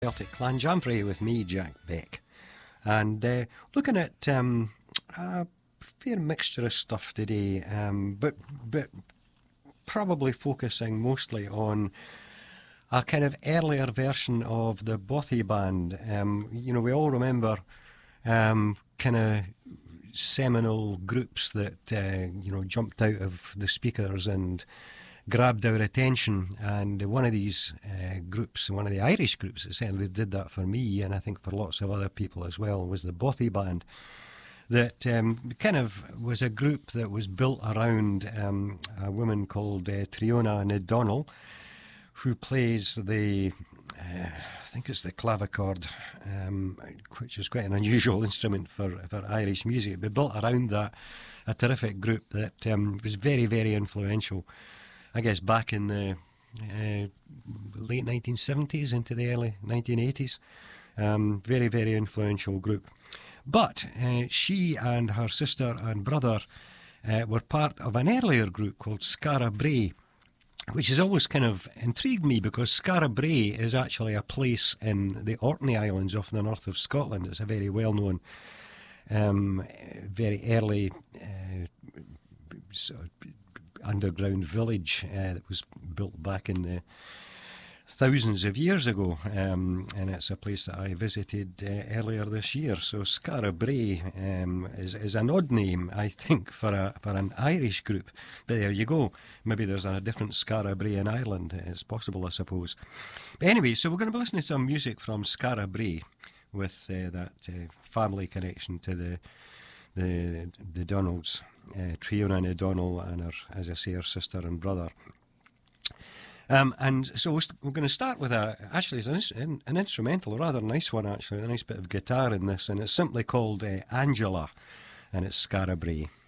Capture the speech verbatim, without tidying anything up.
Celtic Clan Jamfrey with me, Jack Beck, and uh, looking at um, a fair mixture of stuff today, um, but but probably focusing mostly on a kind of earlier version of the Bothy Band. Um, you know, we all remember um, kind of seminal groups that uh, you know jumped out of the speakers and grabbed our attention, and one of these uh, groups, one of the Irish groups that certainly did that for me, and I think for lots of other people as well, was the Bothy Band. That um, kind of was a group that was built around um, a woman called uh, Triona O'Donnell, who plays the, uh, I think it's the clavichord, um, which is quite an unusual instrument for, for Irish music, but built around that, a terrific group that um, was very, very influential, I guess, back in the uh, late nineteen seventies into the early nineteen eighties. Um, very, very influential group. But uh, she and her sister and brother uh, were part of an earlier group called Skara Brae, which has always kind of intrigued me because Skara Brae is actually a place in the Orkney Islands off the north of Scotland. It's a very well-known, um, very early uh, sort of underground village uh, that was built back in the thousands of years ago, um, and it's a place that I visited uh, earlier this year. So Skara Brae um, is, is an odd name, I think, for a for an Irish group. But there you go. Maybe there's a different Skara Brae in Ireland. It's possible, I suppose. But anyway, so we're going to be listening to some music from Skara Brae with uh, that uh, family connection to the the the Donalds, uh, Triona O'Donnell and her, as I say, her sister and brother. Um, and so we're going to start with a, actually it's an, an instrumental, a rather nice one actually, a nice bit of guitar in this, and it's simply called uh, Angela, and it's Skara Brae.